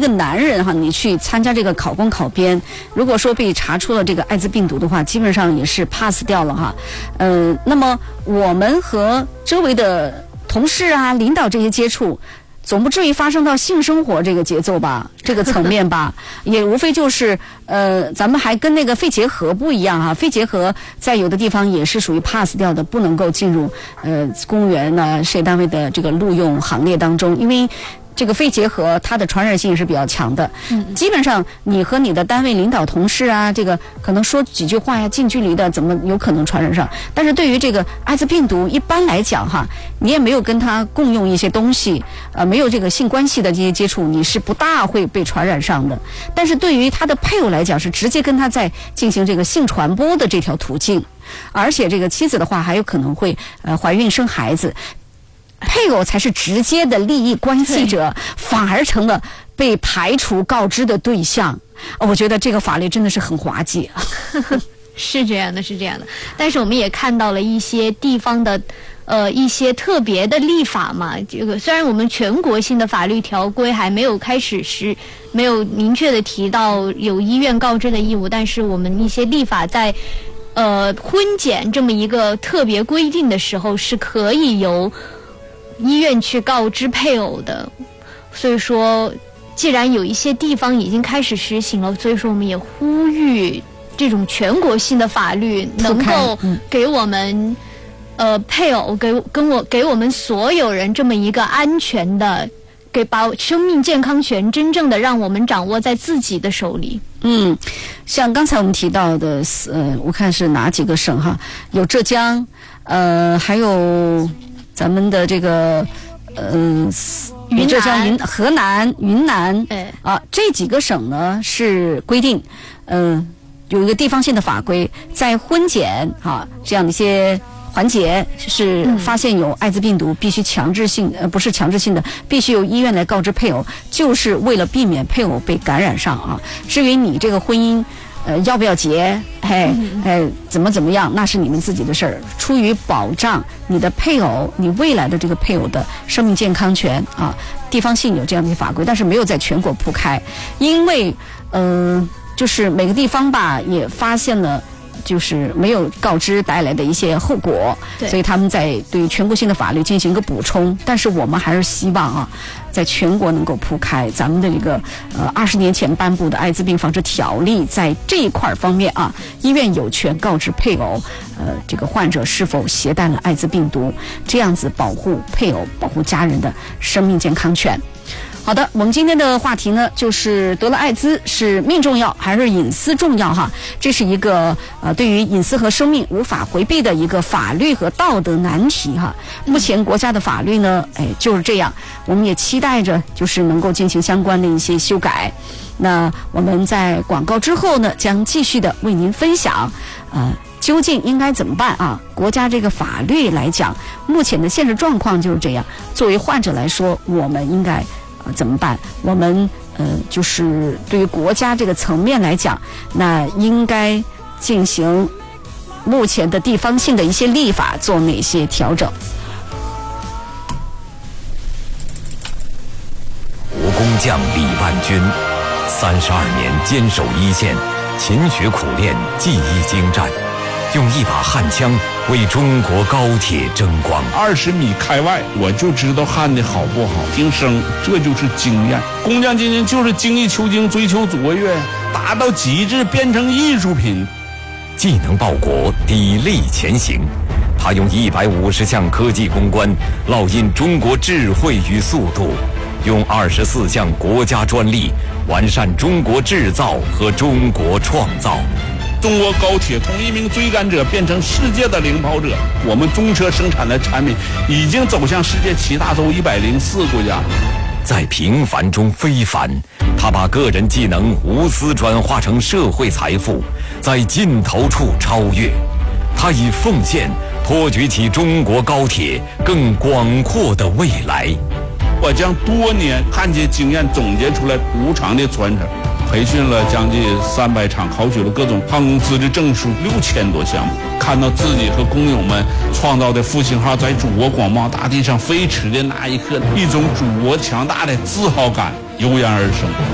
个男人哈，你去参加这个考公考编，如果说被查出了这个艾滋病毒的话，基本上也是 pass 掉了哈。那么我们和周围的同事啊、领导这些接触，总不至于发生到性生活这个节奏吧，这个层面吧，也无非就是咱们还跟那个肺结核不一样啊，肺结核在有的地方也是属于 pass 掉的，不能够进入公务员呢、事业单位的这个录用行列当中，因为这个肺结核它的传染性是比较强的，基本上你和你的单位领导同事啊，这个可能说几句话呀，近距离的怎么有可能传染上？但是对于这个艾滋病毒，一般来讲哈，你也没有跟他共用一些东西，没有这个性关系的这些接触，你是不大会被传染上的。但是对于他的配偶来讲，是直接跟他在进行这个性传播的这条途径，而且这个妻子的话还有可能会怀孕生孩子。配偶才是直接的利益关系者，反而成了被排除告知的对象。我觉得这个法律真的是很滑稽。 是这样的，是这样的。但是我们也看到了一些地方的一些特别的立法嘛。这个虽然我们全国性的法律条规还没有开始没有明确的提到有医院告知的义务，但是我们一些立法在婚检这么一个特别规定的时候，是可以由医院去告知配偶的。所以说既然有一些地方已经开始实行了，所以说我们也呼吁这种全国性的法律能够给我们配偶给我们所有人这么一个安全的，把生命健康权真正的让我们掌握在自己的手里。 像刚才我们提到的我看是哪几个省哈，有浙江，还有咱们的这个浙江、河南、云南，这几个省呢是规定，有一个地方性的法规，在婚检这样的一些环节是发现有艾滋病毒，必须强制性不是强制性的，必须由医院来告知配偶，就是为了避免配偶被感染上啊。至于你这个婚姻要不要结，怎么样，那是你们自己的事儿。出于保障你的配偶，你未来的这个配偶的生命健康权啊，地方性有这样的法规，但是没有在全国铺开，因为就是每个地方吧也发现了就是没有告知带来的一些后果，所以他们在对于全国性的法律进行一个补充。但是我们还是希望在全国能够铺开咱们的这个20年前颁布的艾滋病防治条例，在这一块方面医院有权告知配偶这个患者是否携带了艾滋病毒，这样子保护配偶、保护家人的生命健康权。好的，我们今天的话题呢，就是得了艾滋是命重要还是隐私重要哈？这是一个对于隐私和生命无法回避的一个法律和道德难题哈。目前国家的法律呢，就是这样，我们也期待着就是能够进行相关的一些修改。那我们在广告之后呢，将继续的为您分享究竟应该怎么办啊？国家这个法律来讲，目前的现实状况就是这样。作为患者来说，我们应该怎么办？我们就是对于国家这个层面来讲，那应该进行目前的地方性的一些立法做哪些调整？ 国工匠李万军32年坚守一线，勤学苦练，技艺精湛，用一把焊枪为中国高铁争光。 20米开外，我就知道焊的好不好，听声，这就是经验。工匠精神就是精益求精，追求卓越，达到极致，变成艺术品。 技能报国，砥砺前行。他用150项科技攻关，烙印中国智慧与速度；用24项国家专利，完善中国制造和中国创造。 中国高铁从一名追赶者变成世界的领跑者，我们中车生产的产品已经走向世界7大洲104国家。 在平凡中非凡，他把个人技能无私转化成社会财富，在尽头处超越。他以奉献托举起中国高铁更广阔的未来。 我将多年焊接经验总结出来无偿的传承，培训了将近300场，考取了各种航空资质证书6000多项目。看到自己和工友们创造的复兴号在祖国广袤大地上飞驰的那一刻，一种祖国强大的自豪感油然而生。